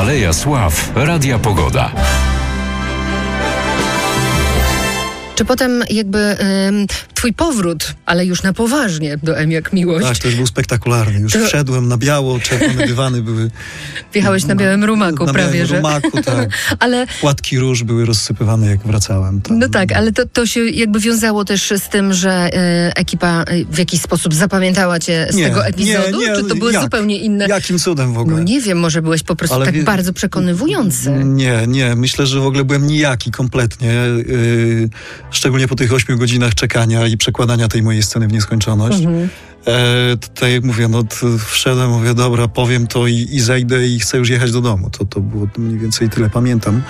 Aleja Sław Radia Pogoda. Czy potem jakby twój powrót, ale już na poważnie do M jak miłość? Tak, to już był spektakularny. Już wszedłem na biało, czerwone dywany były... Wjechałeś na białym rumaku prawie, że? Na białym rumaku, tak. Ale płatki róż były rozsypywane, jak wracałem. Tam. No tak, ale to się jakby wiązało też z tym, że ekipa w jakiś sposób zapamiętała cię z tego epizodu? Nie, czy to były zupełnie inne? Jakim cudem w ogóle? No nie wiem, może byłeś po prostu tak bardzo przekonywujący. Nie. Myślę, że w ogóle byłem nijaki kompletnie. Szczególnie po tych 8 godzinach czekania i przekładania tej mojej sceny w nieskończoność. Tutaj jak mówię, wszedłem, mówię, dobra, powiem to i zejdę i chcę już jechać do domu. To było mniej więcej tyle, pamiętam.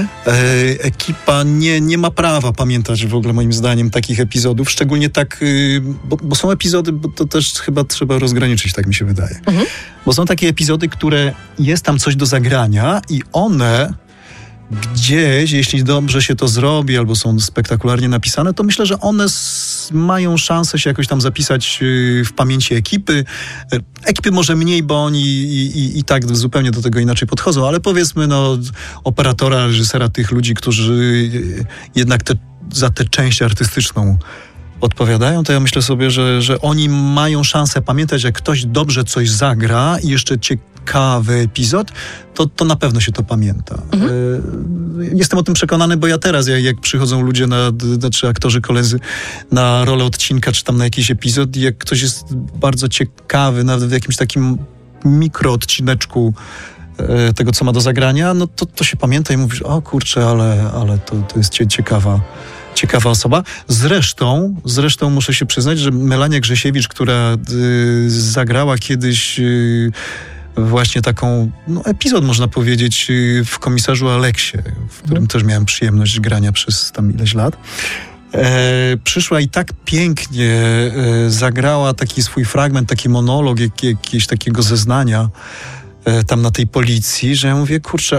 Ekipa nie ma prawa pamiętać w ogóle moim zdaniem takich epizodów, szczególnie tak, bo są epizody, bo to też chyba trzeba rozgraniczyć, tak mi się wydaje. Bo są takie epizody, które jest tam coś do zagrania i one gdzieś, jeśli dobrze się to zrobi, albo są spektakularnie napisane, to myślę, że one mają szansę się jakoś tam zapisać w pamięci ekipy. Ekipy może mniej, bo oni i tak zupełnie do tego inaczej podchodzą, ale powiedzmy operatora, reżysera, tych ludzi, którzy jednak za tę część artystyczną odpowiadają, to ja myślę sobie, że oni mają szansę pamiętać, jak ktoś dobrze coś zagra i jeszcze ciekawy epizod, to na pewno się to pamięta. Jestem o tym przekonany, bo ja teraz, jak przychodzą ludzie, czy aktorzy, koledzy na rolę odcinka, czy tam na jakiś epizod, i jak ktoś jest bardzo ciekawy, nawet w jakimś takim mikroodcineczku tego, co ma do zagrania, no to się pamięta i mówisz, o kurczę, ale to jest ciekawa osoba. Zresztą muszę się przyznać, że Melania Grzesiewicz, która zagrała kiedyś właśnie taką epizod, można powiedzieć, w Komisarzu Aleksie, w którym też miałem przyjemność grania przez tam ileś lat. Przyszła i tak pięknie zagrała taki swój fragment, taki monolog, jakiegoś takiego zeznania tam na tej policji, że ja mówię, kurczę,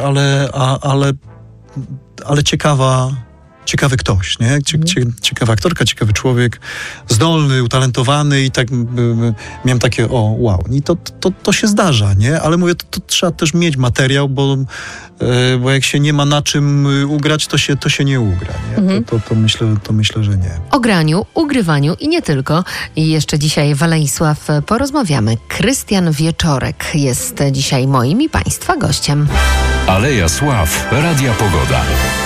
ale ciekawy ktoś, nie? Ciekawa aktorka, ciekawy człowiek, zdolny, utalentowany i tak miałem takie, wow. I to się zdarza, nie? Ale mówię, to trzeba też mieć materiał, bo jak się nie ma na czym ugrać, to się nie ugra, nie? To myślę, że nie. O graniu, ugrywaniu i nie tylko. I jeszcze dzisiaj w Alei Sław porozmawiamy. Krystian Wieczorek jest dzisiaj moim i Państwa gościem. Aleja Sław Radia Pogoda.